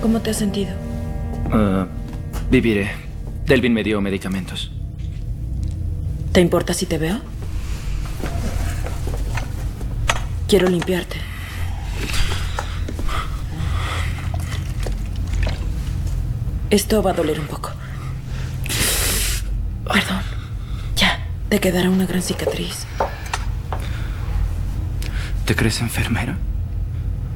¿Cómo te has sentido? Viviré. Delvin me dio medicamentos. ¿Te importa si te veo? Quiero limpiarte. Esto va a doler un poco. Perdón. Ya, te quedará una gran cicatriz. ¿Te crees enfermera?